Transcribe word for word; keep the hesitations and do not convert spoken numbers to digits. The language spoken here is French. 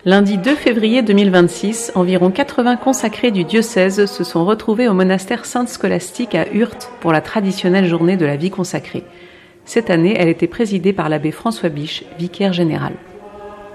Lundi deux février deux mille vingt-six, environ quatre-vingts consacrés du diocèse se sont retrouvés au monastère Sainte-Scolastique à Urte pour la traditionnelle journée de la vie consacrée. Cette année, elle était présidée par l'abbé François Biche, vicaire général.